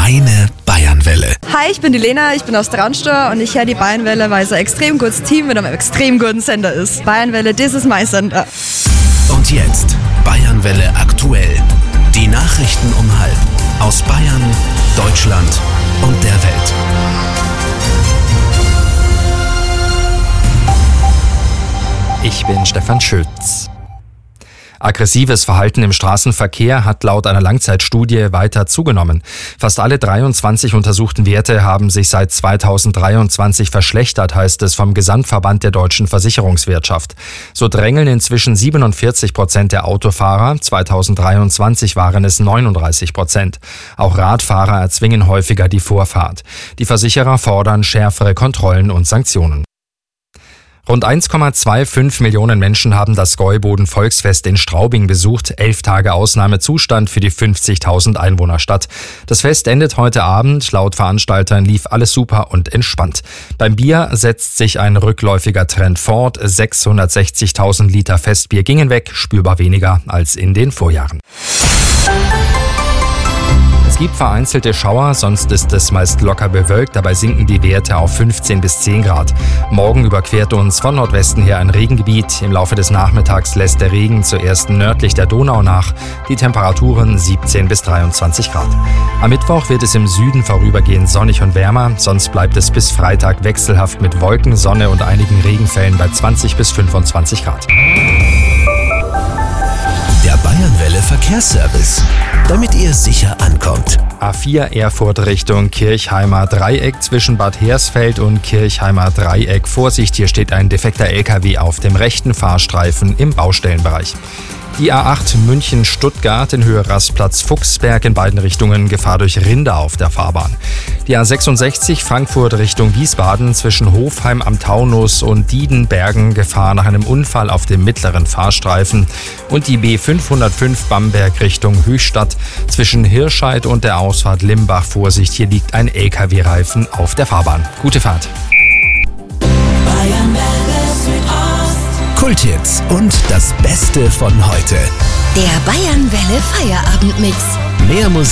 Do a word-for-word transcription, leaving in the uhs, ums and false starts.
Deine Bayernwelle. Hi, ich bin die Lena, ich bin aus Traunstein und ich höre die Bayernwelle, weil es ein extrem gutes Team mit einem extrem guten Sender ist. Bayernwelle, das ist mein Sender. Und jetzt Bayernwelle aktuell. Die Nachrichten um halb aus Bayern, Deutschland und der Welt. Ich bin Stefan Schütz. Aggressives Verhalten im Straßenverkehr hat laut einer Langzeitstudie weiter zugenommen. Fast alle dreiundzwanzig untersuchten Werte haben sich seit zweitausenddreiundzwanzig verschlechtert, heißt es vom Gesamtverband der deutschen Versicherungswirtschaft. So drängeln inzwischen siebenundvierzig Prozent der Autofahrer, zweitausenddreiundzwanzig waren es neununddreißig Prozent. Auch Radfahrer erzwingen häufiger die Vorfahrt. Die Versicherer fordern schärfere Kontrollen und Sanktionen. Rund eins Komma fünfundzwanzig Millionen Menschen haben das Gäuboden-Volksfest in Straubing besucht. Elf Tage Ausnahmezustand für die fünfzigtausend Einwohnerstadt. Das Fest endet heute Abend. Laut Veranstaltern lief alles super und entspannt. Beim Bier setzt sich ein rückläufiger Trend fort. sechshundertsechzigtausend Liter Festbier gingen weg, spürbar weniger als in den Vorjahren. Es gibt vereinzelte Schauer, sonst ist es meist locker bewölkt, dabei sinken die Werte auf fünfzehn bis zehn Grad. Morgen überquert uns von Nordwesten her ein Regengebiet. Im Laufe des Nachmittags lässt der Regen zuerst nördlich der Donau nach. Die Temperaturen siebzehn bis dreiundzwanzig Grad. Am Mittwoch wird es im Süden vorübergehend sonnig und wärmer, sonst bleibt es bis Freitag wechselhaft mit Wolken, Sonne und einigen Regenfällen bei zwanzig bis fünfundzwanzig Grad. Der Bayernwelle Verkehrsservice, damit ihr sicher ankommt. A vier Erfurt Richtung Kirchheimer Dreieck zwischen Bad Hersfeld und Kirchheimer Dreieck. Vorsicht, hier steht ein defekter L K W auf dem rechten Fahrstreifen im Baustellenbereich. Die A acht München-Stuttgart in Höhe Rastplatz Fuchsberg in beiden Richtungen, Gefahr durch Rinder auf der Fahrbahn. Die A sechsundsechzig Frankfurt Richtung Wiesbaden zwischen Hofheim am Taunus und Diedenbergen, Gefahr nach einem Unfall auf dem mittleren Fahrstreifen. Und die B fünfhundertfünf Bamberg Richtung Höchstadt zwischen Hirscheid und der Ausfahrt Limbach. Vorsicht, hier liegt ein L K W-Reifen auf der Fahrbahn. Gute Fahrt. Kulthits und das Beste von heute. Der Bayernwelle Feierabendmix. Mehr Musik.